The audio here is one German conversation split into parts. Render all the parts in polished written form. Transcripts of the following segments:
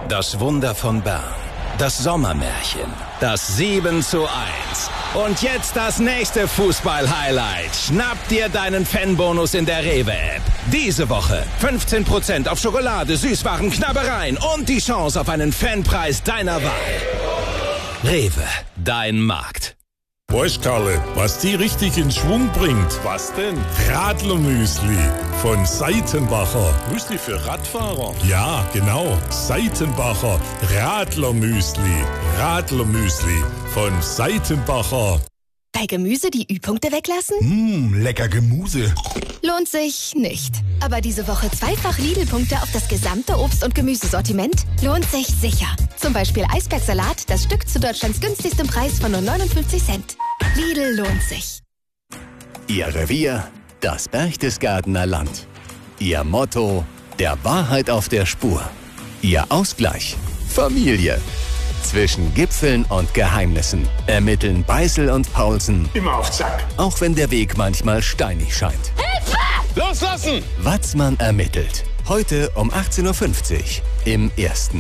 Das Wunder von Bern. Das Sommermärchen. Das 7:1. Und jetzt das nächste Fußball-Highlight. Schnapp dir deinen Fanbonus in der Rewe-App. Diese Woche 15% auf Schokolade, Süßwaren, Knabbereien und die Chance auf einen Fanpreis deiner Wahl. Rewe, dein Markt. Weißt, Karle, was die richtig in Schwung bringt? Was denn? Radlermüsli von Seitenbacher. Müsli für Radfahrer? Ja, genau. Seitenbacher Radlermüsli. Radlermüsli von Seitenbacher. Bei Gemüse die Ü-Punkte weglassen? Lecker Gemüse. Lohnt sich nicht. Aber diese Woche zweifach Lidl-Punkte auf das gesamte Obst- und Gemüsesortiment lohnt sich sicher. Zum Beispiel Eisbergsalat, das Stück zu Deutschlands günstigstem Preis von nur 59 Cent. Lidl lohnt sich. Ihr Revier, das Berchtesgadener Land. Ihr Motto, der Wahrheit auf der Spur. Ihr Ausgleich, Familie. Zwischen Gipfeln und Geheimnissen ermitteln Beißel und Paulsen. Immer auf Zack. Auch wenn der Weg manchmal steinig scheint. Hilfe! Loslassen! Watzmann ermittelt. Heute um 18.50 Uhr im Ersten.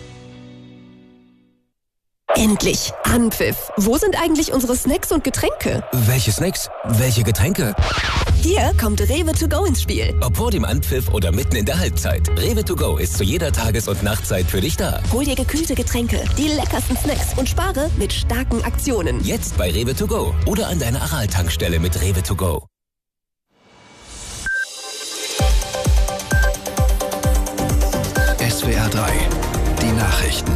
Endlich! Anpfiff! Wo sind eigentlich unsere Snacks und Getränke? Welche Snacks? Welche Getränke? Hier kommt Rewe to go ins Spiel. Ob vor dem Anpfiff oder mitten in der Halbzeit. Rewe to go ist zu jeder Tages- und Nachtzeit für dich da. Hol dir gekühlte Getränke, die leckersten Snacks und spare mit starken Aktionen. Jetzt bei Rewe to go oder an deiner Aral-Tankstelle mit Rewe to go. SWR 3, die Nachrichten.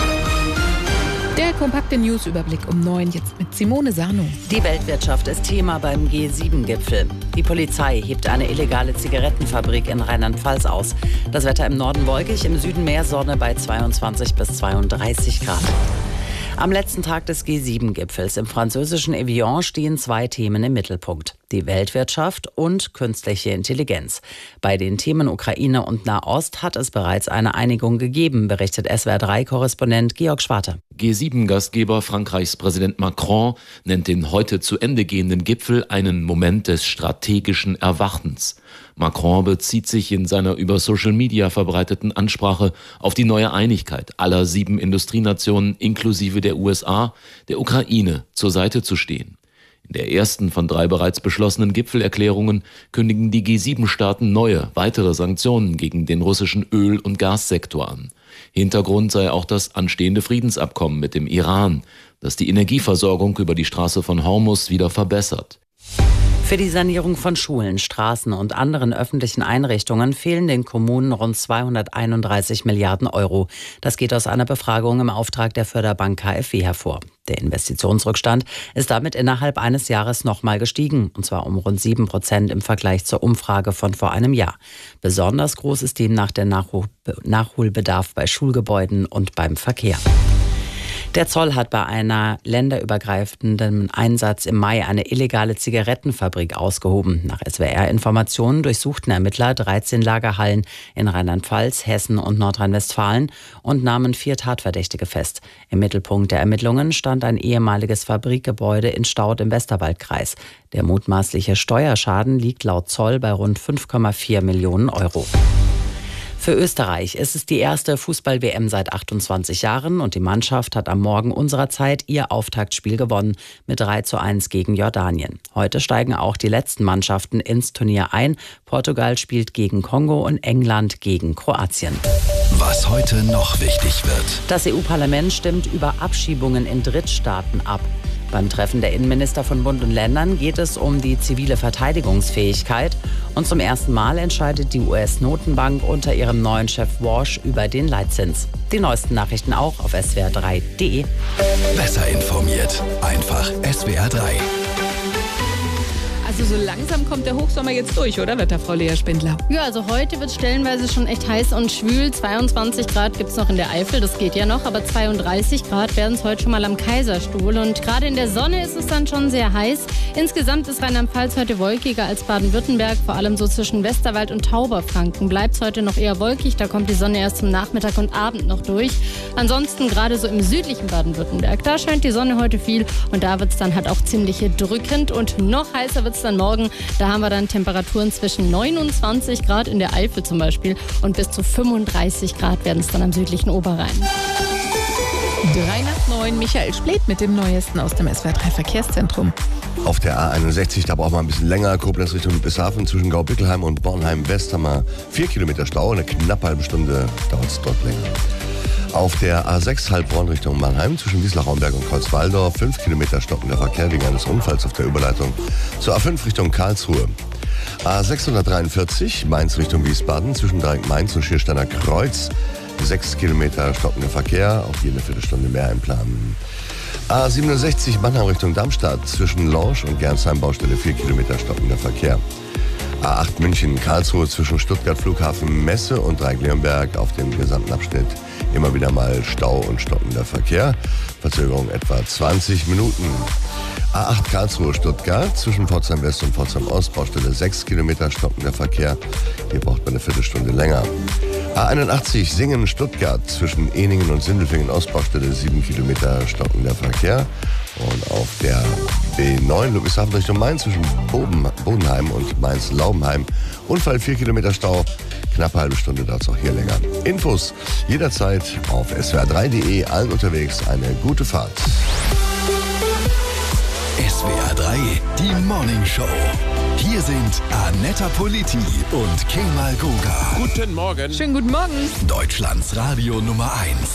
Der kompakte Newsüberblick um 9, jetzt mit Simone Sarno. Die Weltwirtschaft ist Thema beim G7-Gipfel. Die Polizei hebt eine illegale Zigarettenfabrik in Rheinland-Pfalz aus. Das Wetter im Norden wolkig, im Süden mehr Sonne bei 22 bis 32 Grad. Am letzten Tag des G7-Gipfels im französischen Evian stehen zwei Themen im Mittelpunkt: die Weltwirtschaft und künstliche Intelligenz. Bei den Themen Ukraine und Nahost hat es bereits eine Einigung gegeben, berichtet SWR3-Korrespondent Georg Schwarte. G7-Gastgeber Frankreichs Präsident Macron nennt den heute zu Ende gehenden Gipfel einen Moment des strategischen Erwachens. Macron bezieht sich in seiner über Social Media verbreiteten Ansprache auf die neue Einigkeit aller 7 Industrienationen inklusive der USA, der Ukraine zur Seite zu stehen. In der ersten von 3 bereits beschlossenen Gipfelerklärungen kündigen die G7-Staaten neue, weitere Sanktionen gegen den russischen Öl- und Gassektor an. Hintergrund sei auch das anstehende Friedensabkommen mit dem Iran, das die Energieversorgung über die Straße von Hormuz wieder verbessert. Für die Sanierung von Schulen, Straßen und anderen öffentlichen Einrichtungen fehlen den Kommunen rund 231 Milliarden Euro. Das geht aus einer Befragung im Auftrag der Förderbank KfW hervor. Der Investitionsrückstand ist damit innerhalb eines Jahres nochmal gestiegen, und zwar um rund 7% im Vergleich zur Umfrage von vor einem Jahr. Besonders groß ist demnach der Nachholbedarf bei Schulgebäuden und beim Verkehr. Der Zoll hat bei einer länderübergreifenden Einsatz im Mai eine illegale Zigarettenfabrik ausgehoben. Nach SWR-Informationen durchsuchten Ermittler 13 Lagerhallen in Rheinland-Pfalz, Hessen und Nordrhein-Westfalen und nahmen 4 Tatverdächtige fest. Im Mittelpunkt der Ermittlungen stand ein ehemaliges Fabrikgebäude in Staudt im Westerwaldkreis. Der mutmaßliche Steuerschaden liegt laut Zoll bei rund 5,4 Millionen Euro. Für Österreich ist es die erste Fußball-WM seit 28 Jahren und die Mannschaft hat am Morgen unserer Zeit ihr Auftaktspiel gewonnen mit 3:1 gegen Jordanien. Heute steigen auch die letzten Mannschaften ins Turnier ein. Portugal spielt gegen Kongo und England gegen Kroatien. Was heute noch wichtig wird. Das EU-Parlament stimmt über Abschiebungen in Drittstaaten ab. Beim Treffen der Innenminister von Bund und Ländern geht es um die zivile Verteidigungsfähigkeit. Und zum ersten Mal entscheidet die US-Notenbank unter ihrem neuen Chef Walsh über den Leitzins. Die neuesten Nachrichten auch auf swr3.de. Besser informiert. Einfach SWR 3. Also so langsam kommt der Hochsommer jetzt durch, oder, Wetterfrau Lea Spindler? Ja, also heute wird es stellenweise schon echt heiß und schwül. 22 Grad gibt es noch in der Eifel, das geht ja noch. Aber 32 Grad werden es heute schon mal am Kaiserstuhl. Und gerade in der Sonne ist es dann schon sehr heiß. Insgesamt ist Rheinland-Pfalz heute wolkiger als Baden-Württemberg. Vor allem so zwischen Westerwald und Tauberfranken bleibt es heute noch eher wolkig. Da kommt die Sonne erst zum Nachmittag und Abend noch durch. Ansonsten gerade so im südlichen Baden-Württemberg, da scheint die Sonne heute viel. Und da wird es dann halt auch ziemlich drückend. Und noch heißer wird es ist dann morgen. Da haben wir dann Temperaturen zwischen 29 Grad in der Eifel zum Beispiel und bis zu 35 Grad werden es dann am südlichen Oberrhein. 8:03, Michael Splet mit dem Neuesten aus dem SWR3 Verkehrszentrum. Auf der A61, da braucht man ein bisschen länger. Koblenz Richtung Ludwigshafen zwischen Gaubickelheim und Bornheim-West haben wir 4 Kilometer Stau. Eine knappe halbe Stunde dauert es dort länger. Auf der A6 Heilbronn Richtung Mannheim zwischen Wiesler-Raumberg und Kreuzwaldorf 5 Kilometer stockender Verkehr wegen eines Unfalls auf der Überleitung zur A5 Richtung Karlsruhe. A643 Mainz Richtung Wiesbaden zwischen Dreieck Mainz und Schiersteiner Kreuz 6 Kilometer stockender Verkehr, auch hier eine Viertelstunde mehr einplanen. A67 Mannheim Richtung Darmstadt zwischen Lorsch und Gernsheim Baustelle 4 Kilometer stockender Verkehr. A8 München Karlsruhe zwischen Stuttgart Flughafen Messe und Dreieck-Leonberg auf dem gesamten Abschnitt immer wieder mal Stau und stockender Verkehr. Verzögerung etwa 20 Minuten. A8 Karlsruhe Stuttgart zwischen Pforzheim West und Pforzheim Ost Baustelle 6 Kilometer stockender Verkehr. Hier braucht man eine Viertelstunde länger. A81 Singen Stuttgart zwischen Ehningen und Sindelfingen Ostbaustelle 7 Kilometer stockender Verkehr. Und auf der B9 Ludwigshafen Richtung Mainz zwischen Bodenheim und Mainz-Laubenheim Unfall 4 Kilometer Stau. Knappe halbe Stunde dauert es auch hier länger. Infos jederzeit auf swr3.de. Allen unterwegs eine gute Fahrt. SWR3, die Morning Show. Hier sind Annetta Politi und Kemal Goga. Guten Morgen. Schönen guten Morgen. Deutschlands Radio Nummer 1.